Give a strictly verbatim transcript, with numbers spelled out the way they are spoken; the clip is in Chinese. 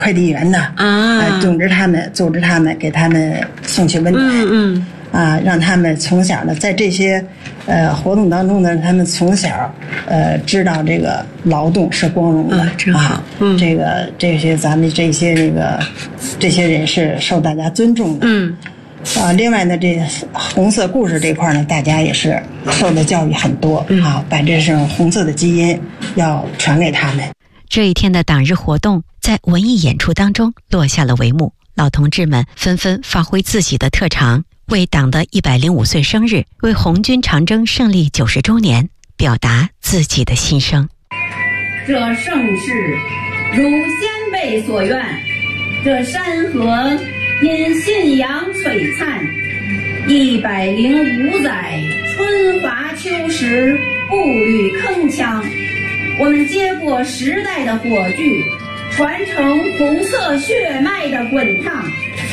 快递员呐，啊，呃、组织他们，组织他们，给他们送去温暖， 嗯嗯， 啊，让他们从小呢，在这些呃活动当中呢，他们从小呃知道这个劳动是光荣的， 啊，真好，嗯， 这个这些咱们这些这个这些人是受大家尊重的， 嗯。 啊，另外呢，这红色故事这块呢，大家也是受的教育很多，嗯、啊，把这种红色的基因要传给他们。 这一天的党日活动在文艺演出当中落下了帷幕，老同志们纷纷发挥自己的特长，为党的一百零五岁生日，为红军长征胜利九十周年表达自己的心声。 这盛世如先辈所愿，这山河因信仰璀璨，一百零五载春华秋实，步履铿锵。我们接过时代的火炬，传承红色血脉的滚烫，